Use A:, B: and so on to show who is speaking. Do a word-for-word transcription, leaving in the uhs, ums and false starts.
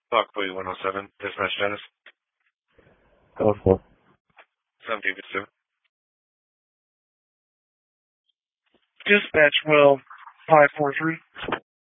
A: Block Boy one oh seven, dispatch status.
B: Code four.
A: seven David two.
C: Dispatch, well, five four three.